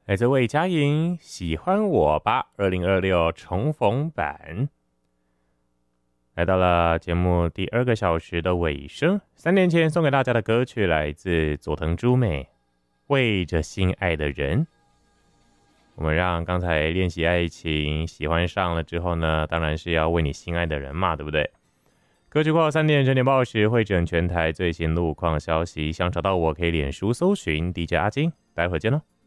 来自魏佳莹喜欢我吧2026重逢版。来到了节目第2个小时的尾声，3年前送给大家的歌曲来自佐藤朱美，为着心爱的人。我们让刚才练习爱情喜欢上了之后呢，当然是要为你心爱的人嘛，对不对？歌曲过后3点整点报时会整全台最新路况消息，想找到我可以脸书搜寻 DJ 阿金，待会儿见喽。